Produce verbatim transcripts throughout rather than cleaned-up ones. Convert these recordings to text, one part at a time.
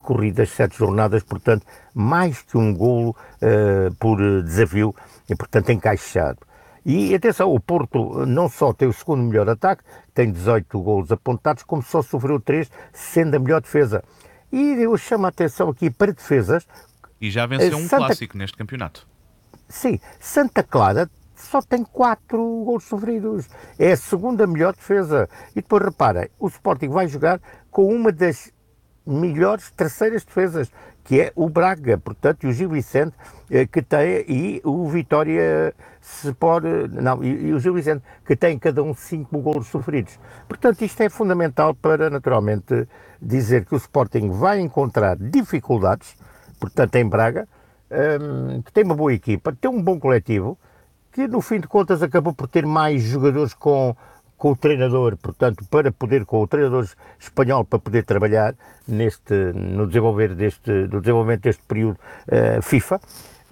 corridas, sete jornadas, portanto, mais que um golo uh, por desafio, e portanto encaixado. E atenção, o Porto não só tem o segundo melhor ataque, tem dezoito golos apontados, como só sofreu três, sendo a melhor defesa. E eu chamo a atenção aqui para defesas. E já venceu um Santa... clássico neste campeonato. Sim, Santa Clara só tem quatro golos sofridos. É a segunda melhor defesa. E depois repara, o Sporting vai jogar com uma das melhores terceiras defesas, que é o Braga, portanto, e o Gil Vicente, que tem, e o Vitória Sport, não, e, e o Gil Vicente, que tem cada um cinco golos sofridos. Portanto, isto é fundamental para, naturalmente, dizer que o Sporting vai encontrar dificuldades, portanto, em Braga, um, que tem uma boa equipa, tem um bom coletivo, que no fim de contas acabou por ter mais jogadores com, com o treinador, portanto, para poder, com o treinador espanhol, para poder trabalhar neste, no, desenvolver deste, no desenvolvimento deste período uh, FIFA,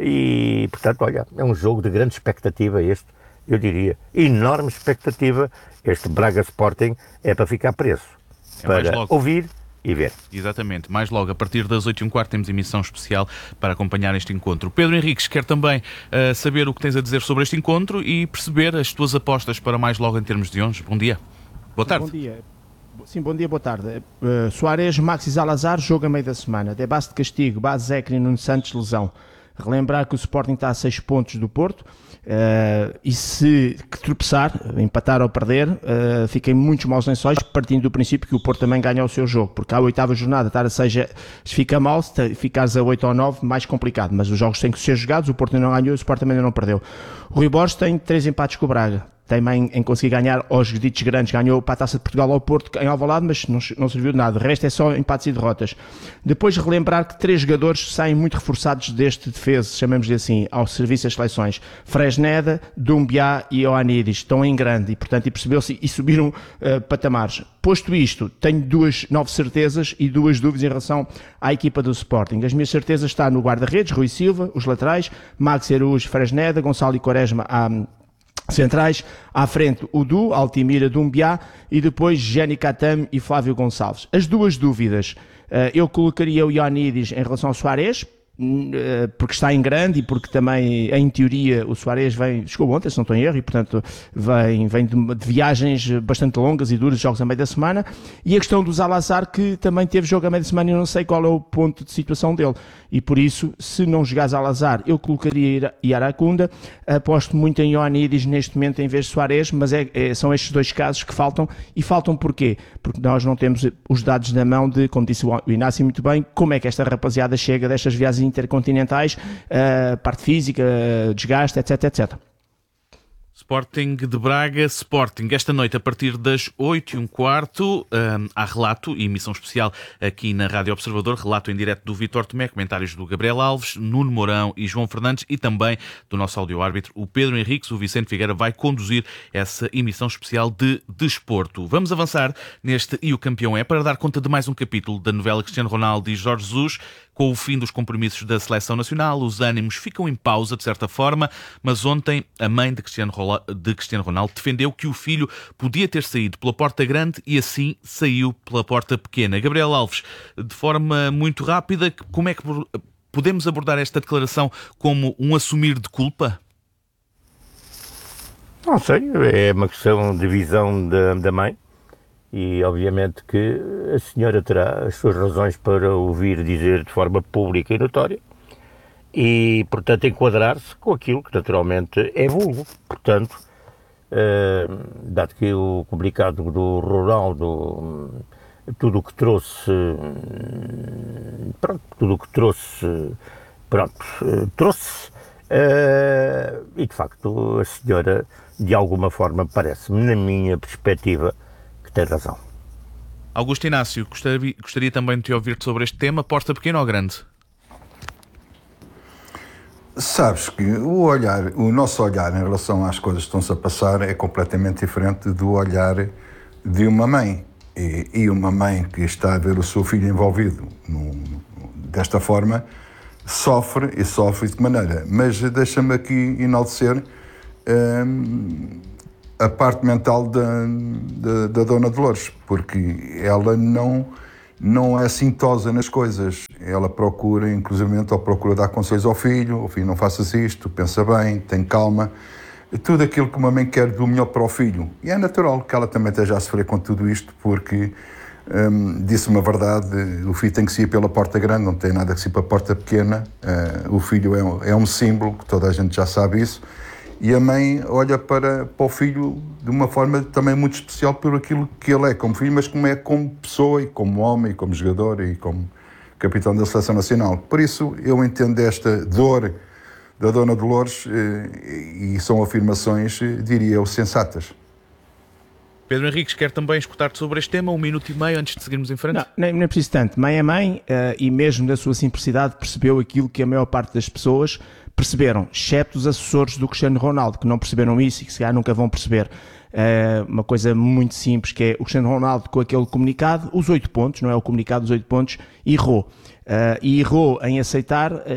e, portanto, olha, é um jogo de grande expectativa este, eu diria, enorme expectativa, este Braga Sporting é para ficar preso, é para ouvir e ver. Exatamente. Mais logo, a partir das oito e um quarto, temos emissão especial para acompanhar este encontro. Pedro Henriques quer também uh, saber o que tens a dizer sobre este encontro e perceber as tuas apostas para mais logo em termos de onze. Bom dia. Boa tarde. Bom dia. Sim, bom dia, boa tarde. Uh, Soares, Maxi Salazar, jogo a meio da semana. De base de castigo, base Zecre e Nuno Santos, lesão. Relembrar que o Sporting está a seis pontos do Porto. Uh, e se que tropeçar, empatar ou perder, uh, fiquem muitos maus lençóis, partindo do princípio que o Porto também ganha o seu jogo, porque à oitava jornada estar a seis, se fica mal, se ficares a oito ou nove, mais complicado, mas os jogos têm que ser jogados, o Porto ainda não ganhou, o Sport também ainda não perdeu. O Rui Borges tem três empates com o Braga, também em conseguir ganhar aos ditos grandes, ganhou para a Taça de Portugal ao Porto em Alvalade, mas não, não serviu de nada, o resto é só empates e derrotas. Depois relembrar que três jogadores saem muito reforçados deste defesa, chamamos-lhe assim, ao serviço das seleções, Fresneda, Doumbia e Ioannidis, estão em grande e portanto e percebeu-se e subiram uh, patamares. Posto isto, tenho duas nove certezas e duas dúvidas em relação à equipa do Sporting. As minhas certezas estão no guarda-redes, Rui Silva, os laterais, Max Araújo, Fresneda, Gonçalo e Quaresma à centrais, à frente o Du, Altimira, Doumbia e depois Jenny Katam e Flávio Gonçalves. As duas dúvidas, eu colocaria o Ioannidis em relação ao Soares, porque está em grande e porque também, em teoria, o Soares vem, chegou ontem, se não estou em erro, e portanto vem, vem de, de viagens bastante longas e duras, jogos a meio da semana, e a questão do Salazar, que também teve jogo a meio da semana e eu não sei qual é o ponto de situação dele, e por isso, se não jogar Salazar, eu colocaria Iaracunda, aposto muito em Ioannidis neste momento em vez de Soares, mas é, é, são estes dois casos que faltam, e faltam porquê? Porque nós não temos os dados na mão de, como disse o Inácio muito bem, como é que esta rapaziada chega destas viagens intercontinentais, uh, parte física, desgaste, etc, etcétera. Sporting de Braga, Sporting, esta noite a partir das oito e um quarto, um, há relato e emissão especial aqui na Rádio Observador, relato em direto do Vítor Tomé, comentários do Gabriel Alves, Nuno Mourão e João Fernandes e também do nosso áudio-árbitro, o Pedro Henriques. O Vicente Figueira vai conduzir essa emissão especial de desporto. Vamos avançar neste E o Campeão é para dar conta de mais um capítulo da novela Cristiano Ronaldo e Jorge Jesus. Com o fim dos compromissos da Seleção Nacional, os ânimos ficam em pausa, de certa forma, mas ontem a mãe de Cristiano, de Cristiano Ronaldo defendeu que o filho podia ter saído pela porta grande e assim saiu pela porta pequena. Gabriel Alves, de forma muito rápida, como é que podemos abordar esta declaração como um assumir de culpa? Não sei, é uma questão de visão da, da mãe. E obviamente que a senhora terá as suas razões para ouvir dizer de forma pública e notória e, portanto, enquadrar-se com aquilo que naturalmente é vulgo. Portanto, eh, dado que o comunicado do Ronaldo, tudo o que trouxe, pronto, tudo o que trouxe, pronto, trouxe, eh, e de facto a senhora, de alguma forma, parece-me, na minha perspectiva, tem razão. Augusto Inácio, gostaria, gostaria também de te ouvir sobre este tema, porta pequena ou grande? Sabes que o olhar, o nosso olhar em relação às coisas que estão-se a passar é completamente diferente do olhar de uma mãe. E, e uma mãe que está a ver o seu filho envolvido no, desta forma, sofre e sofre de que maneira. Mas deixa-me aqui enaltecer hum, a parte mental da, da, da Dona Dolores, porque ela não, não é cintosa nas coisas. ela procura, inclusivamente, ou procura dar conselhos ao filho, o filho não faças isto, pensa bem, tem calma, tudo aquilo que uma mãe quer do melhor para o filho. E é natural que ela também esteja a sofrer com tudo isto, porque hum, disse-me a verdade, o filho tem que sair pela porta grande, não tem nada que sair pela porta pequena, uh, o filho é um, é um símbolo, que toda a gente já sabe isso, e a mãe olha para, para o filho de uma forma também muito especial por aquilo que ele é como filho, mas como é como pessoa, e como homem, e como jogador, e como capitão da Seleção Nacional. Por isso, eu entendo esta dor da Dona Dolores, e são afirmações, diria eu, sensatas. Pedro Henriques, quer também escutar-te sobre este tema, um minuto e meio antes de seguirmos em frente? Não, nem, nem preciso tanto. Mãe é mãe, uh, e mesmo da sua simplicidade percebeu aquilo que a maior parte das pessoas perceberam, exceto os assessores do Cristiano Ronaldo, que não perceberam isso e que se calhar nunca vão perceber. Uh, uma coisa muito simples, que é o Cristiano Ronaldo, com aquele comunicado, os oito pontos, não é o comunicado dos oito pontos, errou. Uh, e errou em aceitar, uh,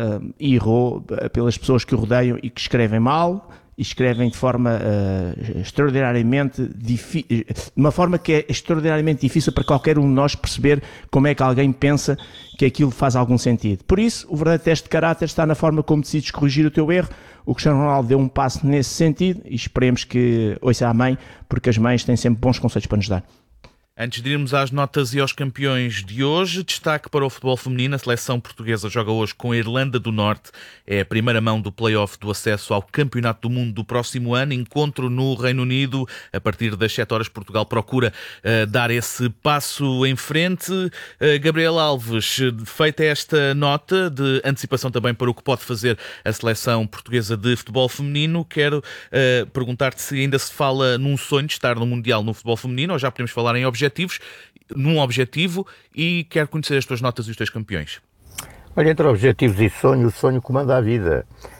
e errou pelas pessoas que o rodeiam e que escrevem mal, e escrevem de forma uh, extraordinariamente difícil, de uma forma que é extraordinariamente difícil para qualquer um de nós perceber como é que alguém pensa que aquilo faz algum sentido. Por isso, o verdadeiro teste de caráter está na forma como decides corrigir o teu erro. O Cristiano Ronaldo deu um passo nesse sentido e esperemos que ouça a mãe, porque as mães têm sempre bons conselhos para nos dar. Antes de irmos às notas e aos campeões de hoje, destaque para o futebol feminino. A seleção portuguesa joga hoje com a Irlanda do Norte. É a primeira mão do play-off do acesso ao Campeonato do Mundo do próximo ano. Encontro no Reino Unido. A partir das sete horas, Portugal procura uh, dar esse passo em frente. Uh, Gabriel Alves, feita esta nota de antecipação também para o que pode fazer a seleção portuguesa de futebol feminino, quero uh, perguntar-te se ainda se fala num sonho de estar no Mundial no futebol feminino, ou já podemos falar em objetivos. Objetivos, num objetivo, e quero conhecer as tuas notas e os teus campeões. Olha, entre objetivos e sonho, o sonho comanda a vida.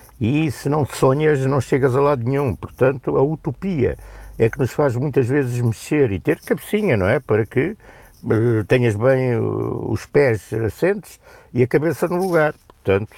E se não sonhas, não chegas a lado nenhum. Portanto, a utopia é que nos faz muitas vezes mexer e ter cabecinha, não é? Para que uh, tenhas bem uh, os pés assentes e a cabeça no lugar. Portanto,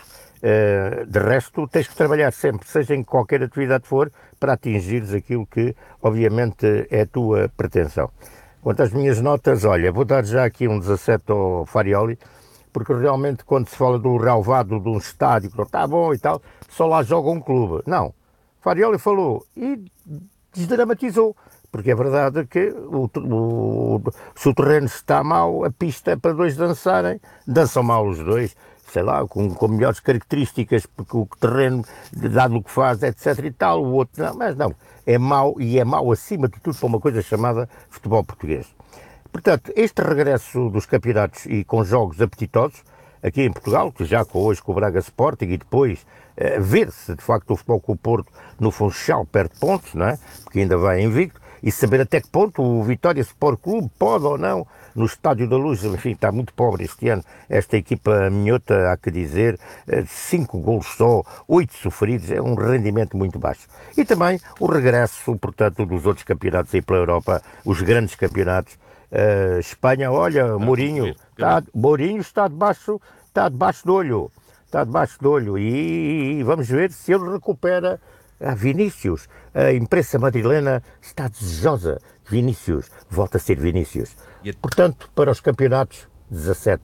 uh, de resto, tens que trabalhar sempre, seja em qualquer atividade for, para atingires aquilo que, obviamente, é a tua pretensão. Quanto às minhas notas, olha, vou dar já aqui um dezassete ao Farioli, porque realmente quando se fala do relvado de um estádio, que está bom e tal, só lá joga um clube. Não, Farioli falou e desdramatizou, porque é verdade que o, o, se o terreno está mau, a pista é para dois dançarem, dançam mal os dois, sei lá, com, com melhores características, porque o terreno, dado o que faz, etc e tal, o outro não, mas não, é mau, e é mau acima de tudo para uma coisa chamada futebol português. Portanto, este regresso dos campeonatos e com jogos apetitosos, aqui em Portugal, que já com hoje com o Braga Sporting, e depois uh, ver se de facto o futebol com o Porto no Funchal perde pontos, não é? Porque ainda vai invicto, e saber até que ponto o Vitória Sport Clube pode ou não, no Estádio da Luz, enfim, está muito pobre este ano, esta equipa minhota, há que dizer, cinco golos só, oito sofridos, é um rendimento muito baixo. E também o regresso, portanto, dos outros campeonatos aí pela Europa, os grandes campeonatos, uh, Espanha, olha, Mourinho, está, Mourinho está debaixo, está debaixo do olho, está debaixo do olho, e, e vamos ver se ele recupera a Vinícius. A imprensa madrilena está desejosa. Vinícius, volta a ser Vinícius. Portanto, para os campeonatos, dezassete.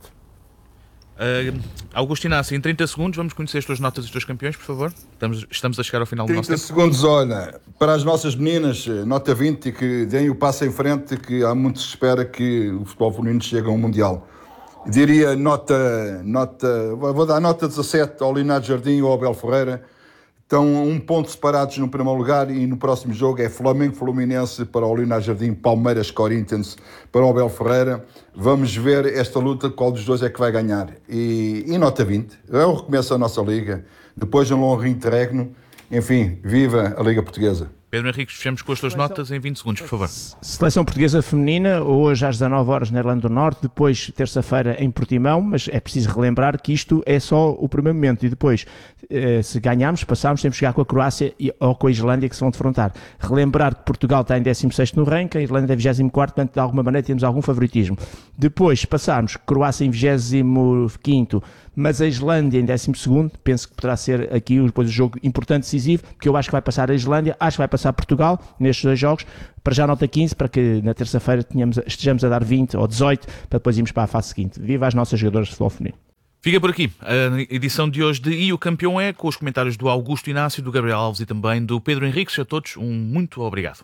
Uh, Augusto Inácio, em trinta segundos, vamos conhecer as tuas notas e os teus campeões, por favor. Estamos, estamos a chegar ao final do nosso tempo. trinta segundos, olha, para as nossas meninas, nota vinte, que deem o passo em frente, que há muito se espera que o futebol feminino chegue ao Mundial. Diria nota, nota, vou dar nota dezassete ao Leonardo Jardim e ao Abel Ferreira. Estão um ponto separados no primeiro lugar, e no próximo jogo é Flamengo-Fluminense para o Leonardo Jardim, Palmeiras-Corinthians para o Abel Ferreira. Vamos ver esta luta, qual dos dois é que vai ganhar. E, e nota vinte, é o recomeço da nossa Liga, depois de um longo interregno. Enfim, viva a Liga Portuguesa. Pedro Henriques, fechamos com as tuas notas em vinte segundos, por favor. Seleção portuguesa feminina, hoje às dezanove horas na Irlanda do Norte, depois terça-feira em Portimão, mas é preciso relembrar que isto é só o primeiro momento, e depois, se ganharmos, passarmos, temos que jogar com a Croácia ou com a Islândia, que se vão defrontar. Relembrar que Portugal está em décimo sexto no ranking, a Irlanda é vigésimo quarto, portanto, de alguma maneira temos algum favoritismo. Depois, passarmos Croácia em vigésimo quinto, mas a Islândia em décimo segundo, penso que poderá ser aqui depois o jogo importante, decisivo, porque eu acho que vai passar a Islândia, acho que vai passar Portugal nestes dois jogos, para já nota quinze, para que na terça-feira tenhamos, estejamos a dar vinte ou dezoito, para depois irmos para a fase seguinte. Viva as nossas jogadoras de futebol feminino. Fica por aqui a edição de hoje de E o Campeão é, com os comentários do Augusto Inácio, do Gabriel Alves e também do Pedro Henriques. A todos, um muito obrigado.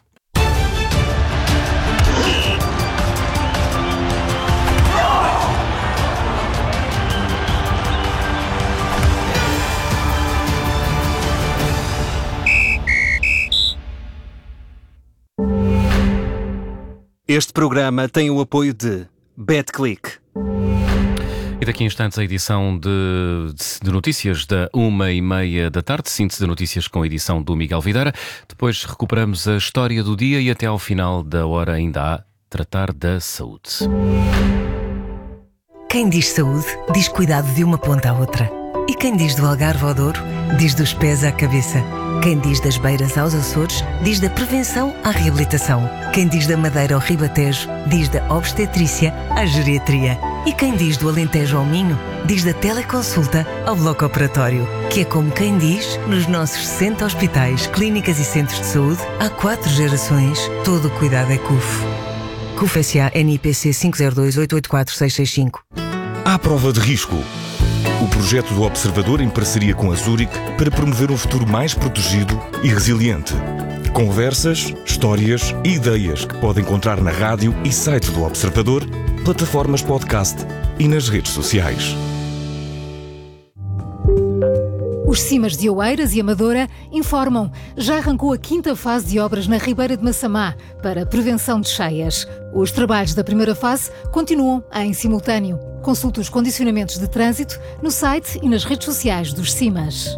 Este programa tem o apoio de BetClick. E daqui a instantes a edição de, de notícias da uma e meia da tarde, síntese de notícias com a edição do Miguel Videira. Depois recuperamos a história do dia e até ao final da hora ainda há tratar da saúde. Quem diz saúde, diz cuidado de uma ponta à outra. E quem diz do Algarve ao Douro, diz dos pés à cabeça. Quem diz das Beiras aos Açores, diz da prevenção à reabilitação. Quem diz da Madeira ao Ribatejo, diz da obstetrícia à geriatria. E quem diz do Alentejo ao Minho, diz da teleconsulta ao bloco operatório. Que é como quem diz, nos nossos sessenta hospitais, clínicas e centros de saúde, há quatro gerações, todo o cuidado é C U F. C U F S A N I P C cinco zero dois oito oito quatro seis seis cinco. À prova de risco. O projeto do Observador em parceria com a Zurich para promover um futuro mais protegido e resiliente. Conversas, histórias e ideias que pode encontrar na rádio e site do Observador, plataformas podcast e nas redes sociais. Os Cimas de Oeiras e Amadora informam. Já arrancou a quinta fase de obras na Ribeira de Massamá para prevenção de cheias. Os trabalhos da primeira fase continuam em simultâneo. Consulte os condicionamentos de trânsito no site e nas redes sociais dos Cimas.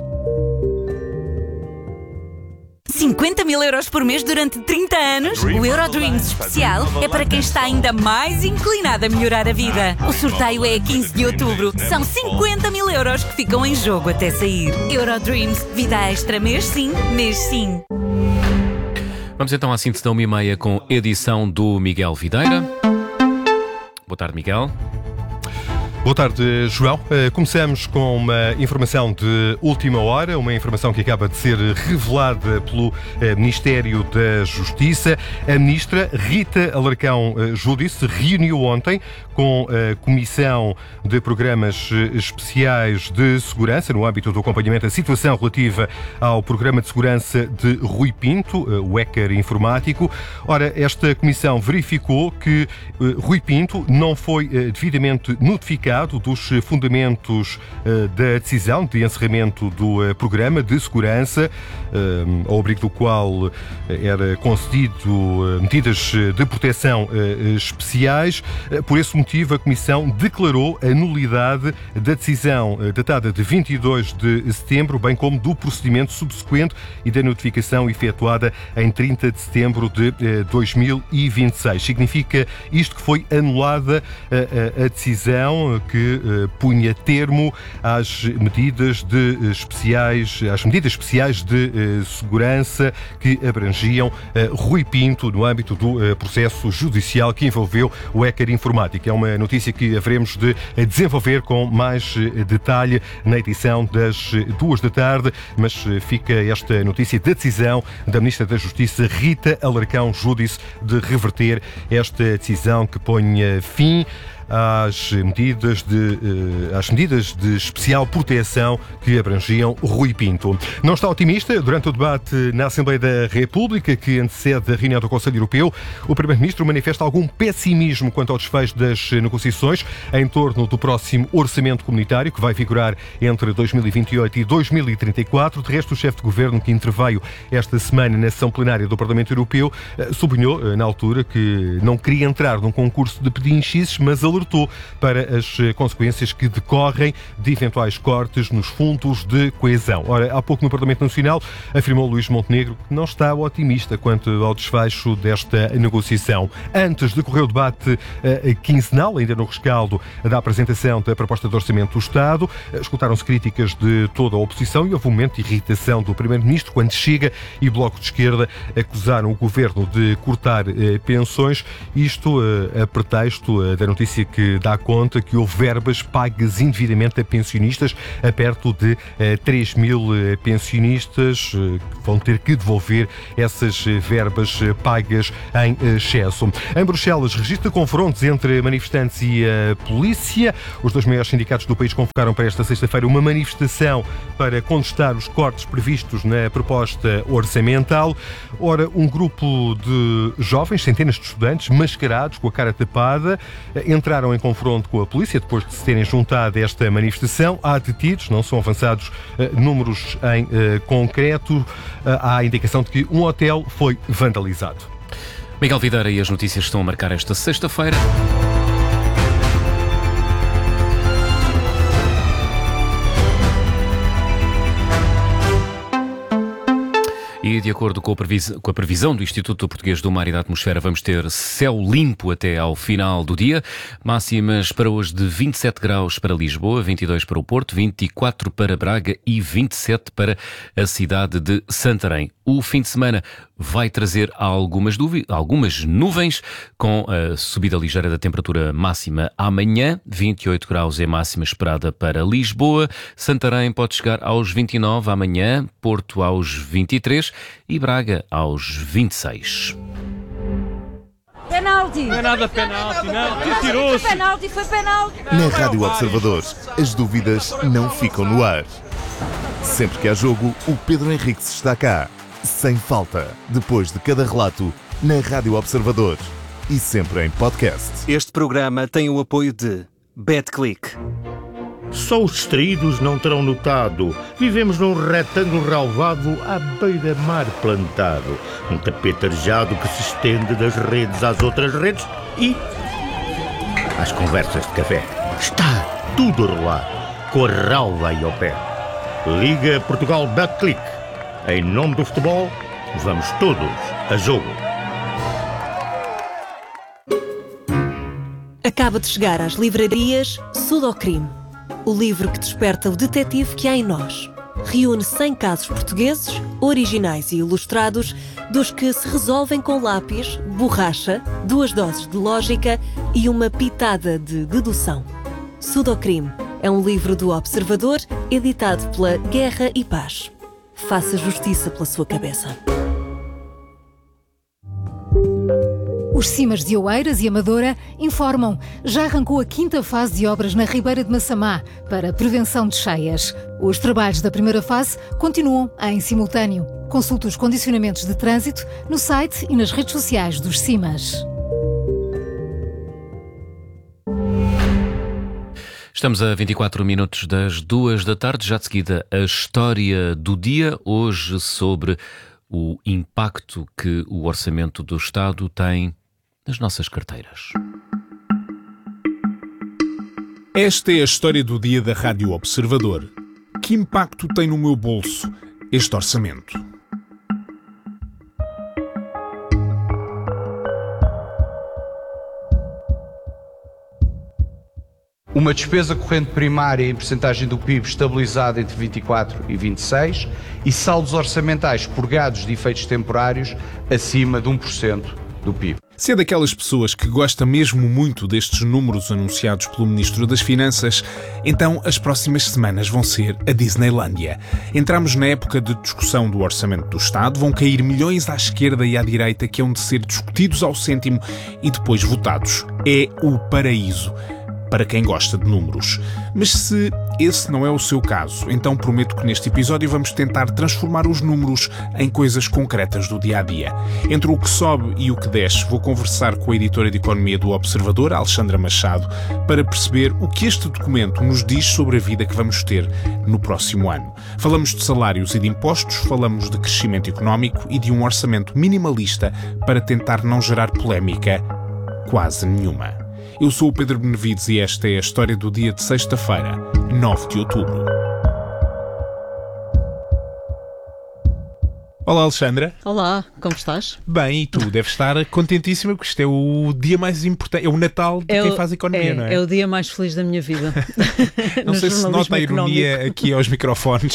cinquenta mil euros por mês durante trinta anos? O Eurodreams especial é para quem está ainda mais inclinado a melhorar a vida. O sorteio é a quinze de outubro. São cinquenta mil euros que ficam em jogo até sair. Eurodreams, vida extra mês sim, mês sim. Vamos então à síntese da uma e meia com edição do Miguel Videira. Boa tarde, Miguel. Boa tarde, João. Começamos com uma informação de última hora, uma informação que acaba de ser revelada pelo Ministério da Justiça. A ministra Rita Alarcão Júdice reuniu ontem com a Comissão de Programas Especiais de Segurança no âmbito do acompanhamento da situação relativa ao Programa de Segurança de Rui Pinto, o hacker informático. Ora, esta comissão verificou que Rui Pinto não foi devidamente notificado dos fundamentos da decisão de encerramento do programa de segurança, ao abrigo do qual era concedido medidas de proteção especiais. Por esse motivo, a Comissão declarou a nulidade da decisão datada de vinte e dois de setembro, bem como do procedimento subsequente e da notificação efetuada em trinta de setembro de dois mil e vinte e seis. Significa isto que foi anulada a, a, a decisão que uh, punha termo às medidas de uh, especiais, às medidas especiais de uh, segurança que abrangiam uh, Rui Pinto no âmbito do uh, processo judicial que envolveu o hacker informático. É uma notícia que haveremos de uh, desenvolver com mais uh, detalhe na edição das uh, duas da tarde, mas uh, fica esta notícia da decisão da Ministra da Justiça, Rita Alarcão Júdice, de reverter esta decisão que ponha fim às medidas de, às medidas de especial proteção que abrangiam Rui Pinto. Não está otimista. Durante o debate na Assembleia da República, que antecede a reunião do Conselho Europeu, o Primeiro-Ministro manifesta algum pessimismo quanto ao desfecho das negociações em torno do próximo orçamento comunitário, que vai vigorar entre dois mil e vinte e oito e dois mil e trinta e quatro. De resto, o chefe de governo, que interveio esta semana na sessão plenária do Parlamento Europeu, sublinhou na altura que não queria entrar num concurso de pedinchices, mas alertou para as consequências que decorrem de eventuais cortes nos fundos de coesão. Ora, há pouco no Parlamento Nacional afirmou Luís Montenegro que não está otimista quanto ao desfecho desta negociação. Antes decorreu o debate uh, quinzenal, ainda no rescaldo da apresentação da proposta de orçamento do Estado. Escutaram-se críticas de toda a oposição e houve um momento de irritação do Primeiro-Ministro quando Chega e Bloco de Esquerda acusaram o Governo de cortar uh, pensões, isto uh, a pretexto uh, da notícia que dá conta que houve verbas pagas indevidamente a pensionistas, a perto de três mil pensionistas que vão ter que devolver essas verbas pagas em excesso. Em Bruxelas, registra confrontos entre manifestantes e a polícia. Os dois maiores sindicatos do país convocaram para esta sexta-feira uma manifestação para contestar os cortes previstos na proposta orçamental. Ora, um grupo de jovens, centenas de estudantes, mascarados, com a cara tapada, entraram em confronto com a polícia depois de se terem juntado a esta manifestação. Há detidos, não são avançados uh, números em uh, concreto. Uh, há a indicação de que um hotel foi vandalizado. Miguel Videira e as notícias estão a marcar esta sexta-feira. E, de acordo com a, previs... com a previsão do Instituto Português do Mar e da Atmosfera, vamos ter céu limpo até ao final do dia. Máximas para hoje de vinte e sete graus para Lisboa, vinte e dois para o Porto, vinte e quatro para Braga e vinte e sete para a cidade de Santarém. O fim de semana vai trazer algumas, duvi... algumas nuvens, com a subida ligeira da temperatura máxima amanhã. vinte e oito graus é a máxima esperada para Lisboa. Santarém pode chegar aos vinte e nove amanhã, Porto aos vinte e três e Braga aos vinte e seis. Penalti! Não é nada penalti, não. Retirou-se. Foi penalti, foi penalti. Na Rádio Observador, as dúvidas não ficam no ar. Sempre que há jogo, o Pedro Henriques está cá. Sem falta, depois de cada relato, na Rádio Observador e sempre em podcast. Este programa tem o apoio de BetClick. Só os distraídos não terão notado. Vivemos num retângulo relvado à beira-mar plantado. Um tapete arejado que se estende das redes às outras redes e às conversas de café. Está tudo a rolar, com a relva aí ao pé. Liga Portugal BetClick. Em nome do futebol, vamos todos a jogo. Acaba de chegar às livrarias Sudocrime, o livro que desperta o detetive que há em nós. Reúne cem casos portugueses, originais e ilustrados, dos que se resolvem com lápis, borracha, duas doses de lógica e uma pitada de dedução. Sudocrime é um livro do Observador, editado pela Guerra e Paz. Faça justiça pela sua cabeça. Os Cimas de Oeiras e Amadora informam. Já arrancou a quinta fase de obras na Ribeira de Massamá para prevenção de cheias. Os trabalhos da primeira fase continuam em simultâneo. Consulte os condicionamentos de trânsito no site e nas redes sociais dos Cimas. Estamos a vinte e quatro minutos das duas da tarde, já de seguida a história do dia, hoje sobre o impacto que o orçamento do Estado tem nas nossas carteiras. Esta é a história do dia da Rádio Observador. Que impacto tem no meu bolso este orçamento? Uma despesa corrente primária em percentagem do P I B estabilizada entre vinte e quatro e vinte e seis e saldos orçamentais purgados de efeitos temporários acima de um por cento do P I B. Se é daquelas pessoas que gosta mesmo muito destes números anunciados pelo Ministro das Finanças, então as próximas semanas vão ser a Disneylândia. Entramos na época de discussão do Orçamento do Estado, vão cair milhões à esquerda e à direita que hão de ser discutidos ao cêntimo e depois votados. É o paraíso para quem gosta de números. Mas se esse não é o seu caso, então prometo que neste episódio vamos tentar transformar os números em coisas concretas do dia-a-dia. Entre o que sobe e o que desce, vou conversar com a editora de Economia do Observador, Alexandra Machado, para perceber o que este documento nos diz sobre a vida que vamos ter no próximo ano. Falamos de salários e de impostos, falamos de crescimento económico e de um orçamento minimalista para tentar não gerar polémica quase nenhuma. Eu sou o Pedro Benevides e esta é a história do dia de sexta-feira, nove de outubro. Olá, Alexandra. Olá, como estás? Bem, e tu? Deves estar contentíssima porque isto é o dia mais importante, é o Natal de é quem o, faz economia, é, não é? É o dia mais feliz da minha vida. Não sei se nota a ironia aqui aos microfones,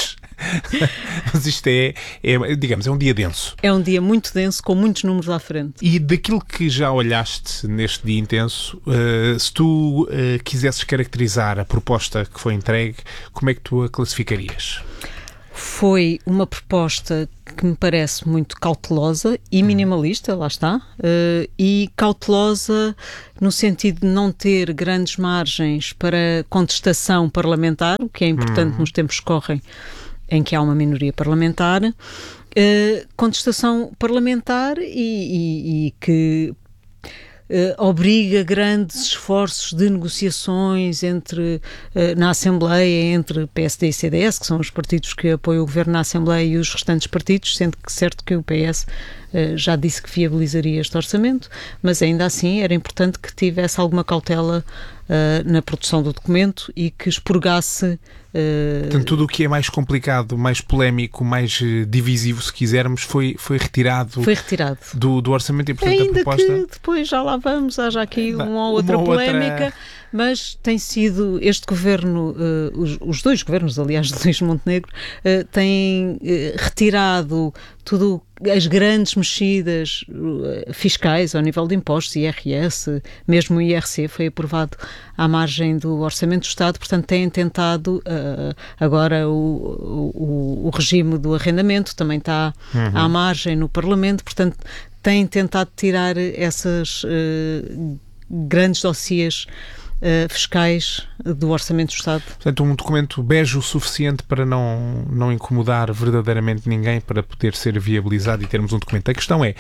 Mas isto é, é, digamos, é um dia denso. É um dia muito denso, com muitos números à frente. E daquilo que já olhaste neste dia intenso, uh, se tu uh, quisesses caracterizar a proposta que foi entregue, como é que tu a classificarias? Foi uma proposta que me parece muito cautelosa e minimalista, lá está, uh, e cautelosa no sentido de não ter grandes margens para contestação parlamentar, o que é importante uhum. nos tempos que correm em que há uma minoria parlamentar, uh, contestação parlamentar e, e, e que Uh, obriga grandes esforços de negociações entre, uh, na Assembleia entre P S D e C D S, que são os partidos que apoiam o governo na Assembleia, e os restantes partidos, sendo que certo que o P S uh, já disse que viabilizaria este orçamento, mas ainda assim era importante que tivesse alguma cautela uh, na produção do documento e que expurgasse Uh... Portanto, tudo o que é mais complicado, mais polémico, mais uh, divisivo, se quisermos, foi, foi retirado, foi retirado. Do, do orçamento e, portanto, ainda a proposta... que depois já lá vamos, haja aqui uma ou outra uma polémica, outra... mas tem sido este governo, uh, os, os dois governos, aliás, de Luís Montenegro, uh, têm uh, retirado tudo, as grandes mexidas uh, fiscais ao nível de impostos, I R S, mesmo o I R C foi aprovado à margem do Orçamento do Estado, portanto têm tentado, uh, agora o, o, o regime do arrendamento também está uhum. à margem no Parlamento, portanto têm tentado tirar essas uh, grandes dossiês Uh, fiscais do Orçamento do Estado. Portanto, um documento bege o suficiente para não, não incomodar verdadeiramente ninguém, para poder ser viabilizado e termos um documento. A questão é,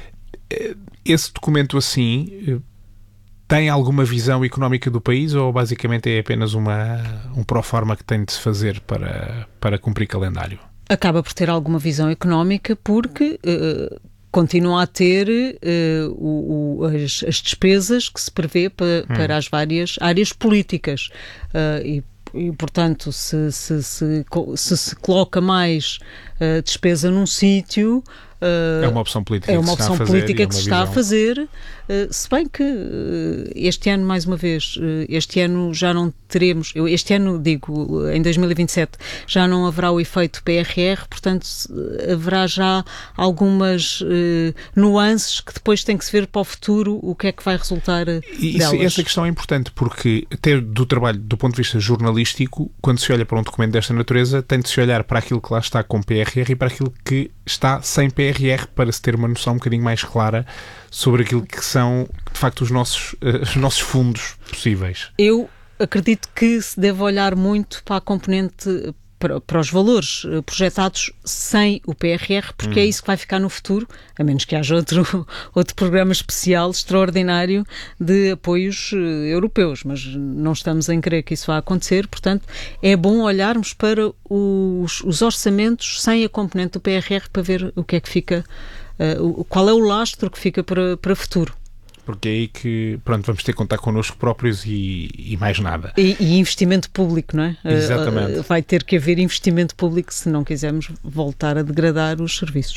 esse documento assim tem alguma visão económica do país ou basicamente é apenas uma, um proforma que tem de se fazer para, para cumprir calendário? Acaba por ter alguma visão económica porque... Uh, continua a ter uh, o, o, as, as despesas que se prevê pa, hum. para as várias áreas políticas uh, e, e, portanto, se se, se, se, se coloca mais uh, despesa num sítio... Uh, é uma opção política é uma que se opção está a fazer, política que se está visão. a fazer, uh, se bem que uh, este ano, mais uma vez, uh, este ano já não teremos, eu, este ano digo, em dois mil e vinte e sete, já não haverá o efeito P R R, portanto haverá já algumas uh, nuances que depois tem que se ver para o futuro o que é que vai resultar e delas. Essa questão é importante porque ter do trabalho do ponto de vista jornalístico, quando se olha para um documento desta natureza, tem de se olhar para aquilo que lá está com P R R e para aquilo que está sem P R R, para se ter uma noção um bocadinho mais clara sobre aquilo que são, de facto, os nossos, uh, os nossos fundos possíveis. Eu acredito que se deve olhar muito para a componente, para, para os valores projetados sem o P R R, porque hum. é isso que vai ficar no futuro, a menos que haja outro, outro programa especial, extraordinário, de apoios uh, europeus, mas não estamos em crer que isso vá acontecer, portanto é bom olharmos para os, os orçamentos sem a componente do P R R para ver o que é que fica, uh, qual é o lastro que fica para, para o futuro. Porque é aí que, pronto, vamos ter que contar connosco próprios e, e mais nada. E, e investimento público, não é? Exatamente. Uh, vai ter que haver investimento público se não quisermos voltar a degradar os serviços.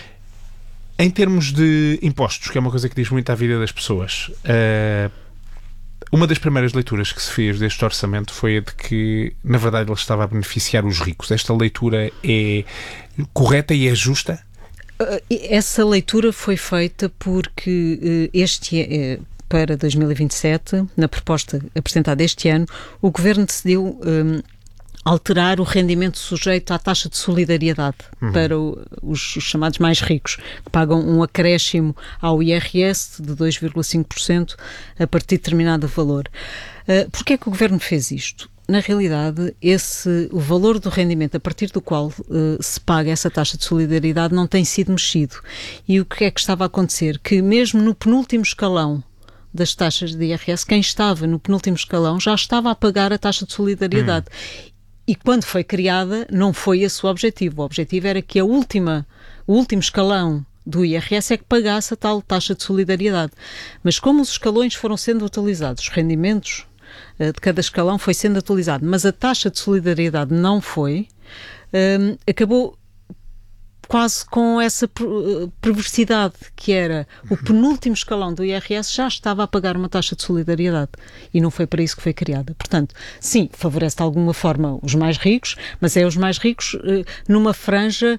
Em termos de impostos, que é uma coisa que diz muito à vida das pessoas, uh, uma das primeiras leituras que se fez deste orçamento foi a de que, na verdade, ele estava a beneficiar os ricos. Esta leitura é correta e é justa? Essa leitura foi feita porque este para dois mil e vinte e sete, na proposta apresentada este ano, o Governo decidiu um, alterar o rendimento sujeito à taxa de solidariedade uhum. para o, os, os chamados mais ricos, que pagam um acréscimo ao I R S de dois vírgula cinco por cento a partir de determinado valor. Uh, Porquê é que o Governo fez isto? Na realidade, esse, o valor do rendimento a partir do qual uh, se paga essa taxa de solidariedade não tem sido mexido. E o que é que estava a acontecer? Que mesmo no penúltimo escalão das taxas de I R S, quem estava no penúltimo escalão já estava a pagar a taxa de solidariedade. Hum. E quando foi criada, não foi esse o objetivo. O objetivo era que a última, o último escalão do I R S é que pagasse a tal taxa de solidariedade. Mas como os escalões foram sendo atualizados, os rendimentos de cada escalão foi sendo atualizado, mas a taxa de solidariedade não foi, um, acabou quase com essa perversidade, que era o penúltimo escalão do I R S já estava a pagar uma taxa de solidariedade e não foi para isso que foi criada. Portanto, sim, favorece de alguma forma os mais ricos, mas é os mais ricos uh, numa franja,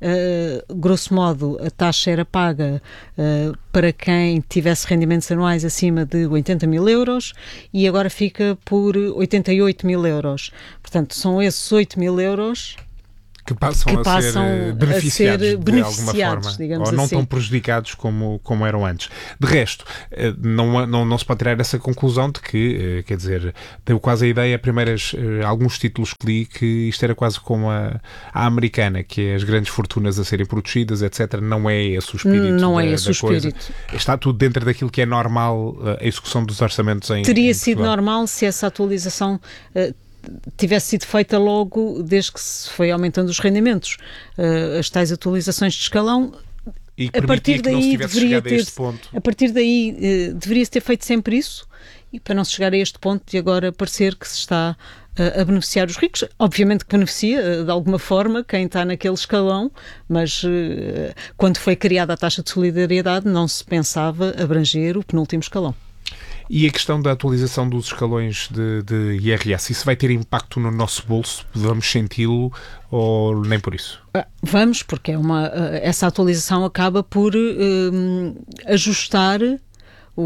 uh, grosso modo, a taxa era paga uh, para quem tivesse rendimentos anuais acima de oitenta mil euros e agora fica por oitenta e oito mil euros. Portanto, são esses oito mil euros que passam, que a, passam ser beneficiados, a ser beneficiados de alguma forma, digamos ou não assim. tão prejudicados como, como eram antes. De resto, não, não, não se pode tirar essa conclusão de que, quer dizer, tenho quase a ideia, primeiras, alguns títulos que li, que isto era quase como a, a americana, que é as grandes fortunas a serem protegidas, etcétera. Não é esse o espírito Não da, é esse da o coisa. espírito. Está tudo dentro daquilo que é normal, a execução dos orçamentos em Teria em sido normal se essa atualização uh, tivesse sido feita logo desde que se foi aumentando os rendimentos. Uh, as tais atualizações de escalão, e a partir que não se daí tivesse deveria chegado a ter, este ponto. a partir daí uh, deveria-se ter feito sempre isso, e para não se chegar a este ponto de agora parecer que se está uh, a beneficiar os ricos. Obviamente que beneficia uh, de alguma forma quem está naquele escalão, mas uh, quando foi criada a taxa de solidariedade não se pensava abranger o penúltimo escalão. E a questão da atualização dos escalões de, de I R S, isso vai ter impacto no nosso bolso? Vamos senti-lo ou nem por isso? Vamos, porque é uma, essa atualização acaba por um, ajustar o,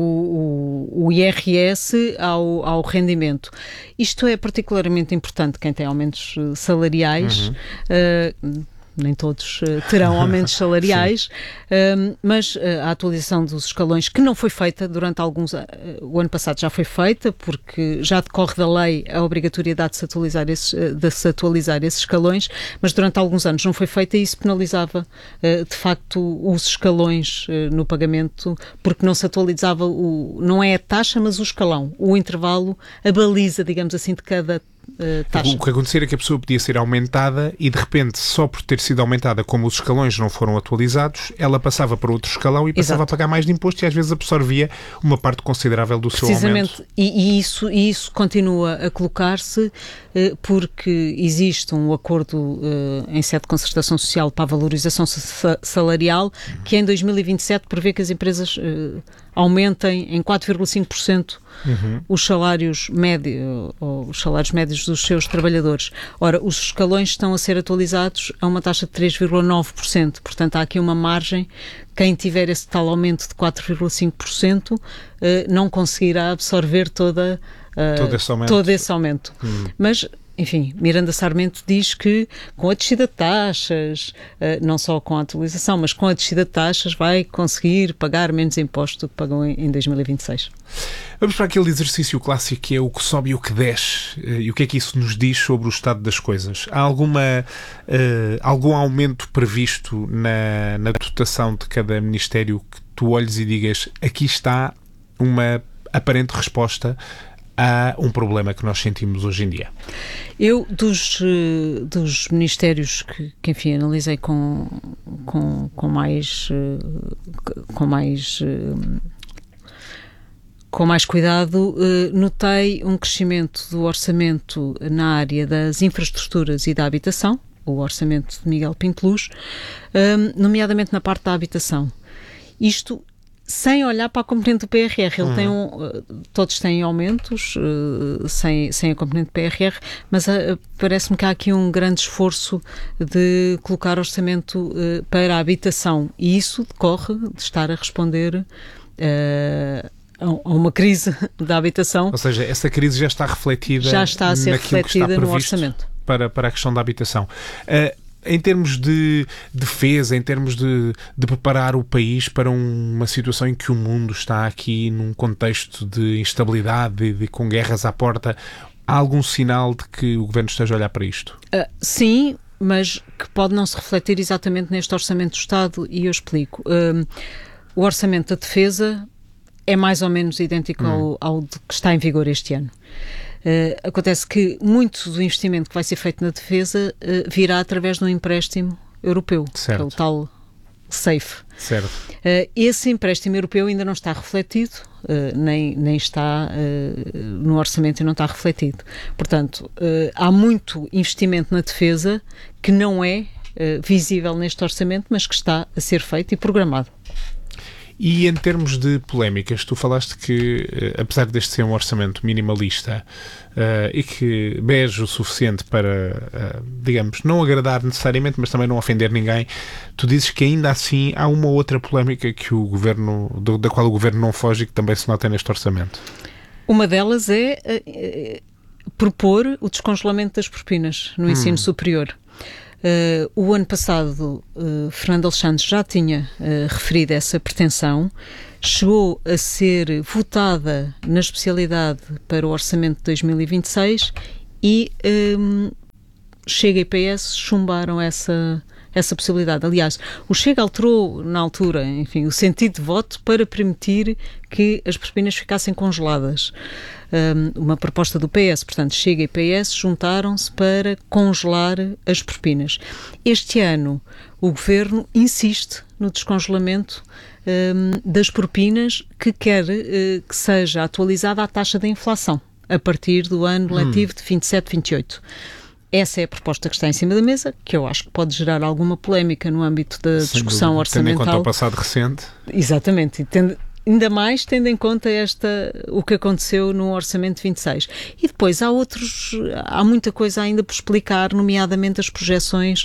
o, o I R S ao, ao rendimento. Isto é particularmente importante quem tem aumentos salariais. Uhum. Uh, nem todos uh, terão aumentos salariais, uh, mas uh, a atualização dos escalões, que não foi feita durante alguns uh, o ano passado já foi feita, porque já decorre da lei a obrigatoriedade de se atualizar esses, uh, de se atualizar esses escalões, mas durante alguns anos não foi feita e isso penalizava uh, de facto os escalões uh, no pagamento, porque não se atualizava, o, não é a taxa, mas o escalão, o intervalo, a baliza, digamos assim, de cada Uh, taxa. O que acontecer é que a pessoa podia ser aumentada e de repente, só por ter sido aumentada, como os escalões não foram atualizados, ela passava para outro escalão e passava Exato. a pagar mais de imposto e às vezes absorvia uma parte considerável do seu aumento. Precisamente, e, e, isso, e isso continua a colocar-se uh, porque existe um acordo uh, em sede de concertação social para a valorização salarial que em dois mil e vinte e sete prevê que as empresas uh, aumentem em quatro vírgula cinco por cento uhum. os salários médios, ou os salários médios dos seus trabalhadores. Ora, os escalões estão a ser atualizados a uma taxa de três vírgula nove por cento, portanto há aqui uma margem. Quem tiver esse tal aumento de quatro vírgula cinco por cento uh, não conseguirá absorver toda, uh, todo esse aumento. Todo esse aumento. Hum. Mas enfim, Miranda Sarmento diz que com a descida de taxas, não só com a atualização, mas com a descida de taxas vai conseguir pagar menos imposto do que pagou em dois mil e vinte e seis. Vamos para aquele exercício clássico que é o que sobe e o que desce, e o que é que isso nos diz sobre o estado das coisas. Há alguma, uh, algum aumento previsto na, na dotação de cada ministério que tu olhes e digas aqui está uma aparente resposta a um problema que nós sentimos hoje em dia? Eu, dos, dos ministérios que, que enfim, analisei com, com, com mais com mais com mais cuidado, notei um crescimento do orçamento na área das infraestruturas e da habitação, o orçamento de Miguel Pinto Luz, nomeadamente na parte da habitação. Isto sem olhar para a componente do P R R. Ele uhum. tem um, todos têm aumentos uh, sem, sem a componente do P R R, mas uh, parece-me que há aqui um grande esforço de colocar orçamento uh, para a habitação, e isso decorre de estar a responder uh, a uma crise da habitação. Ou seja, essa crise já está refletida, já está a ser refletida que está no orçamento. Para, para a questão da habitação. Uh, Em termos de defesa, em termos de, de preparar o país para um, uma situação em que o mundo está aqui num contexto de instabilidade e de, com guerras à porta, há algum sinal de que o Governo esteja a olhar para isto? Uh, sim, mas que pode não se refletir exatamente neste Orçamento do Estado, e eu explico. Uh, o Orçamento da Defesa é mais ou menos idêntico hum. ao, ao que está em vigor este ano. Uh, acontece que muito do investimento que vai ser feito na defesa uh, virá através de um empréstimo europeu, certo. que é o tal SAFE. Certo. Uh, esse empréstimo europeu ainda não está refletido, uh, nem, nem está uh, no orçamento e não está refletido. Portanto, uh, há muito investimento na defesa que não é uh, visível neste orçamento, mas que está a ser feito e programado. E em termos de polémicas, tu falaste que, apesar deste ser um orçamento minimalista uh, e que bege o suficiente para, uh, digamos, não agradar necessariamente, mas também não ofender ninguém, tu dizes que ainda assim há uma outra polémica que o governo, do, da qual o governo não foge e que também se nota neste orçamento. Uma delas é uh, propor o descongelamento das propinas no hum. ensino superior. Uh, o ano passado, uh, Fernando Alexandre já tinha uh, referido essa pretensão, chegou a ser votada na especialidade para o orçamento de dois mil e vinte e seis e um, Chega e P S chumbaram essa, essa possibilidade. Aliás, o Chega alterou na altura, enfim, o sentido de voto para permitir que as propinas ficassem congeladas. Um, uma proposta do P S, portanto, Chega e P S juntaram-se para congelar as propinas. Este ano, o Governo insiste no descongelamento um, das propinas, que quer uh, que seja atualizada a taxa da inflação a partir do ano letivo hum. de vinte e sete vinte e oito. Essa é a proposta que está em cima da mesa, que eu acho que pode gerar alguma polémica no âmbito da Sem discussão dúvida. orçamental. Tendo em conta o passado recente. Exatamente, e tendo, ainda mais tendo em conta esta, o que aconteceu no Orçamento de vinte e seis. E depois há outros, há muita coisa ainda por explicar, nomeadamente as projeções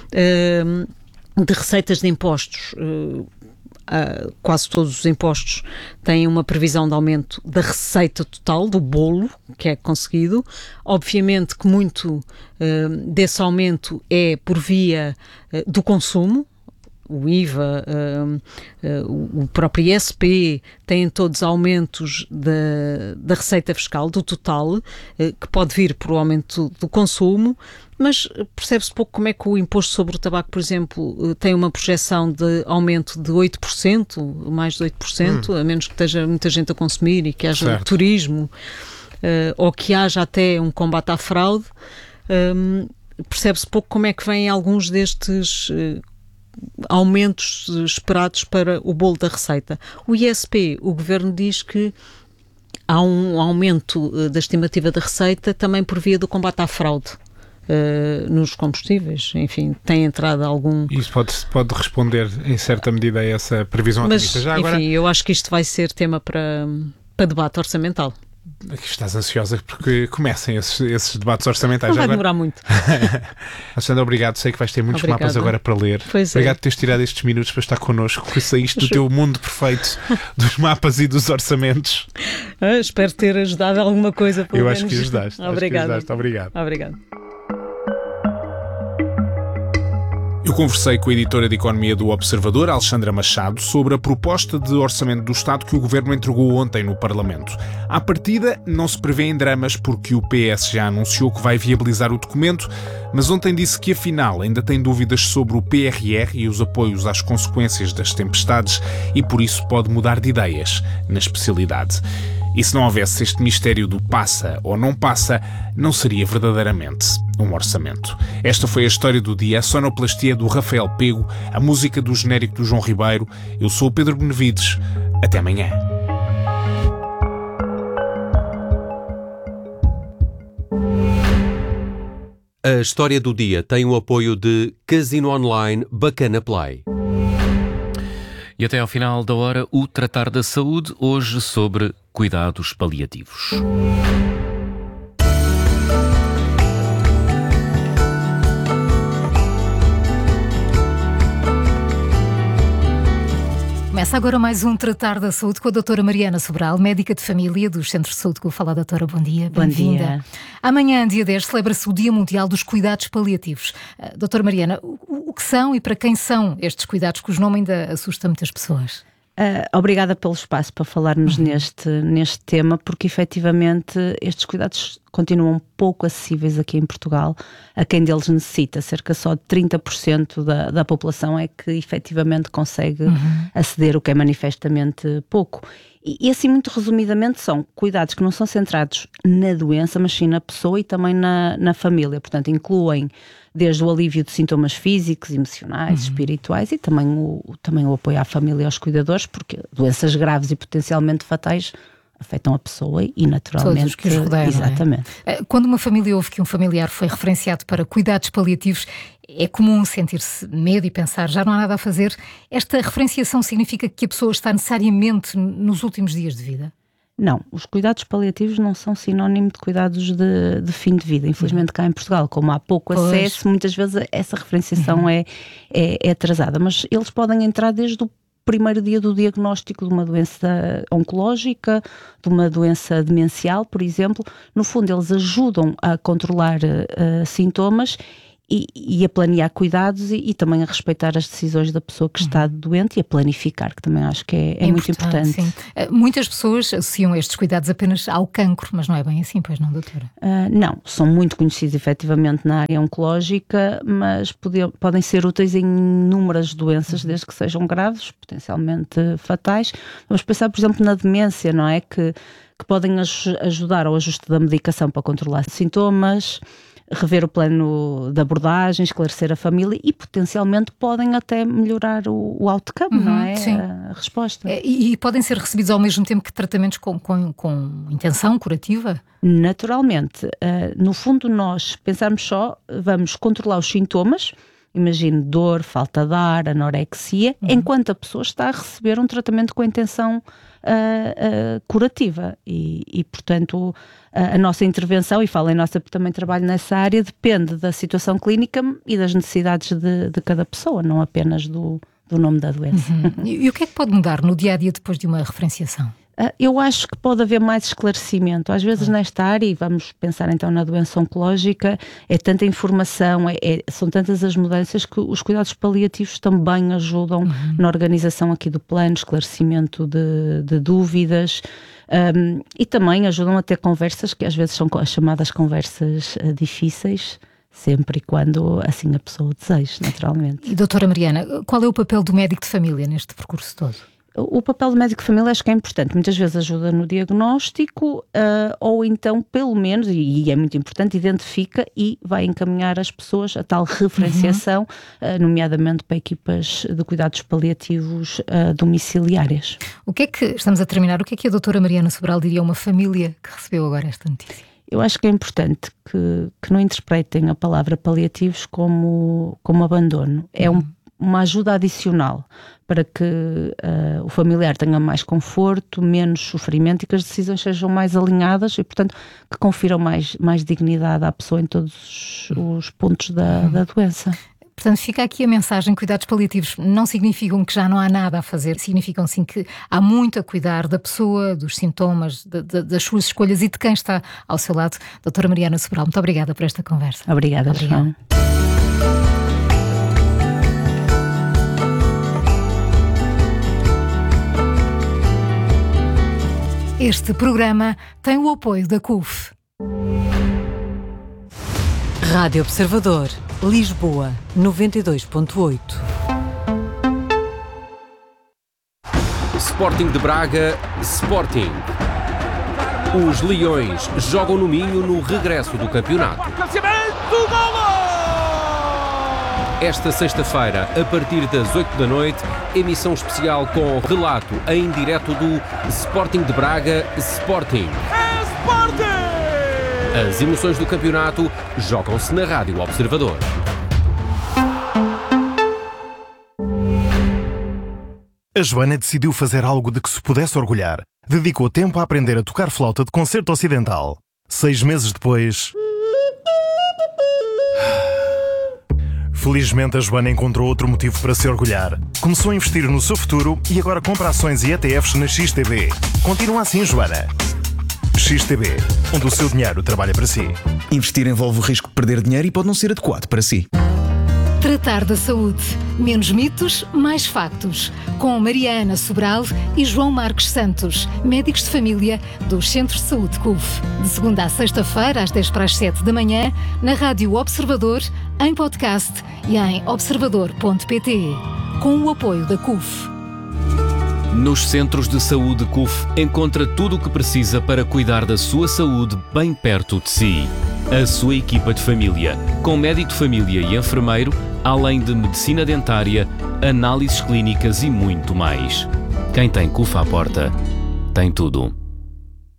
uh, de receitas de impostos. Uh, Uh, quase todos os impostos têm uma previsão de aumento da receita total, do bolo que é conseguido. Obviamente que muito uh, desse aumento é por via uh, do consumo. O I V A, uh, uh, o próprio I S P, têm todos aumentos da, da receita fiscal, do total, uh, que pode vir por o aumento do consumo, mas percebe-se pouco como é que o imposto sobre o tabaco, por exemplo, tem uma projeção de aumento de oito por cento, mais de oito por cento, hum. a menos que esteja muita gente a consumir e que haja certo. turismo, uh, ou que haja até um combate à fraude. Um, percebe-se pouco como é que vêm alguns destes uh, aumentos esperados para o bolo da receita. O I S P, o Governo diz que há um aumento uh, da estimativa da receita também por via do combate à fraude. Uh, nos combustíveis, enfim, tem entrado algum... Isso pode, pode responder em certa medida a essa previsão Mas, otimista. Já enfim, agora... eu acho que isto vai ser tema para, para debate orçamental. Estás ansiosa porque comecem esses, esses debates orçamentais. Não vai agora... demorar muito. Alexandra, obrigado. Sei que vais ter muitos Obrigada. mapas agora para ler. Pois obrigado é. por teres tirado estes minutos para estar connosco, que saíste do teu mundo perfeito dos mapas e dos orçamentos. Ah, espero ter ajudado alguma coisa. Pelo eu menos. acho que ajudaste. Obrigada. Acho que ajudaste. Obrigado. Obrigado. Eu conversei com a editora de Economia do Observador, Alexandra Machado, sobre a proposta de orçamento do Estado que o Governo entregou ontem no Parlamento. À partida, não se prevêem dramas porque o P S já anunciou que vai viabilizar o documento, mas ontem disse que afinal ainda tem dúvidas sobre o P R R e os apoios às consequências das tempestades e por isso pode mudar de ideias na especialidade. E se não houvesse este mistério do passa ou não passa, não seria verdadeiramente um orçamento. Esta foi a história do dia, a sonoplastia do Rafael Pego, a música do genérico do João Ribeiro. Eu sou o Pedro Benevides. Até amanhã. A história do dia tem o apoio de Casino Online Bacana Play. E até ao final da hora, o Tratar da Saúde, hoje sobre cuidados paliativos. Começa agora mais um Tratar da Saúde com a doutora Mariana Sobral, médica de família dos Centros de Saúde. Com o Fala, doutora, bom dia. Bom Bem-vinda. dia. Amanhã, dia dez, celebra-se o Dia Mundial dos Cuidados Paliativos. Uh, doutora Mariana, o, o que são e para quem são estes cuidados, cujo nome ainda assusta muitas pessoas? Uh, obrigada pelo espaço para falarmos uhum. neste, neste tema, porque efetivamente estes cuidados continuam pouco acessíveis aqui em Portugal a quem deles necessita. Cerca só de trinta por cento da, da população é que efetivamente consegue uhum. aceder, o que é manifestamente pouco. E, e assim, muito resumidamente, são cuidados que não são centrados na doença, mas sim na pessoa e também na, na família. Portanto, incluem desde o alívio de sintomas físicos, emocionais, uhum. espirituais e também o, também o apoio à família e aos cuidadores, porque doenças graves e potencialmente fatais afetam a pessoa e naturalmente... Todos os que os rodeiam, exatamente. Não é? Quando uma família ouve que um familiar foi referenciado para cuidados paliativos, é comum sentir-se medo e pensar, já não há nada a fazer. Esta referenciação significa que a pessoa está necessariamente nos últimos dias de vida? Não, os cuidados paliativos não são sinónimo de cuidados de, de fim de vida. Infelizmente cá em Portugal, como há pouco pois. acesso, muitas vezes essa referenciação uhum. é, é, é atrasada. Mas eles podem entrar desde o primeiro dia do diagnóstico de uma doença oncológica, de uma doença demencial, por exemplo. No fundo, eles ajudam a controlar uh, sintomas e, e a planear cuidados e, e também a respeitar as decisões da pessoa que está doente e a planificar, que também acho que é, é, é muito importante. Sim. Uh, muitas pessoas associam estes cuidados apenas ao cancro, mas não é bem assim, pois não, doutora? Uh, não, são muito conhecidos efetivamente na área oncológica, mas pode, podem ser úteis em inúmeras doenças, uhum. desde que sejam graves, potencialmente fatais. Vamos pensar, por exemplo, na demência, não é? Que, que podem aj- ajudar ao ajuste da medicação para controlar sintomas, rever o plano de abordagem, esclarecer a família e potencialmente podem até melhorar o, o outcome, uhum, não é? Sim. A, a resposta. E, e podem ser recebidos ao mesmo tempo que tratamentos com, com, com intenção curativa? Naturalmente. Uh, no fundo, nós pensarmos só, vamos controlar os sintomas, imagine dor, falta de ar, anorexia, uhum. enquanto a pessoa está a receber um tratamento com intenção uh, uh, curativa e, e portanto, a, a nossa intervenção, e falo em nossa porque também trabalho nessa área, depende da situação clínica e das necessidades de, de cada pessoa, não apenas do, do nome da doença. Uhum. E, e o que é que pode mudar no dia-a-dia depois de uma referenciação? Eu acho que pode haver mais esclarecimento. Às vezes nesta área, e vamos pensar então na doença oncológica, é tanta informação, é, é, são tantas as mudanças que os cuidados paliativos também ajudam uhum. na organização aqui do plano, esclarecimento de, de dúvidas um, e também ajudam a ter conversas que às vezes são as chamadas conversas uh, difíceis, sempre e quando assim a pessoa deseja, naturalmente. E doutora Mariana, qual é o papel do médico de família neste percurso todo? O papel do médico de família acho que é importante, muitas vezes ajuda no diagnóstico uh, ou então pelo menos, e é muito importante, identifica e vai encaminhar as pessoas a tal referenciação, uhum. uh, nomeadamente para equipas de cuidados paliativos uh, domiciliárias. O que é que, estamos a terminar, o que é que a doutora Mariana Sobral diria a uma família que recebeu agora esta notícia? Eu acho que é importante que, que não interpretem a palavra paliativos como, como abandono, é um uma ajuda adicional para que uh, o familiar tenha mais conforto, menos sofrimento e que as decisões sejam mais alinhadas e, portanto, que confiram mais, mais dignidade à pessoa em todos os pontos da, da doença. Portanto, fica aqui a mensagem: cuidados paliativos não significam que já não há nada a fazer, significam sim que há muito a cuidar da pessoa, dos sintomas, de, de, das suas escolhas e de quem está ao seu lado. Doutora Mariana Sobral, muito obrigada por esta conversa. Obrigada, João. Este programa tem o apoio da C U F. Rádio Observador, Lisboa, noventa e dois ponto oito. Sporting de Braga, Sporting. Os Leões jogam no Minho no regresso do campeonato. Esta sexta-feira, a partir das oito da noite, emissão especial com relato em direto do Sporting de Braga, Sporting. É Sporting! As emoções do campeonato jogam-se na Rádio Observador. A Joana decidiu fazer algo de que se pudesse orgulhar. Dedicou tempo a aprender a tocar flauta de concerto ocidental. Seis meses depois... Felizmente, a Joana encontrou outro motivo para se orgulhar. Começou a investir no seu futuro e agora compra ações e E T Fs na X T B. Continua assim, Joana. X T B, onde o seu dinheiro trabalha para si. Investir envolve o risco de perder dinheiro e pode não ser adequado para si. Tratar da saúde. Menos mitos, mais factos. Com Mariana Sobral e João Marcos Santos, médicos de família dos Centros de Saúde C U F. De segunda a sexta-feira, às dez para as sete da manhã, na Rádio Observador, em podcast e em observador ponto pt. Com o apoio da C U F. Nos Centros de Saúde C U F, encontra tudo o que precisa para cuidar da sua saúde bem perto de si. A sua equipa de família, com médico de família e enfermeiro, além de medicina dentária, análises clínicas e muito mais. Quem tem C U F à porta, tem tudo.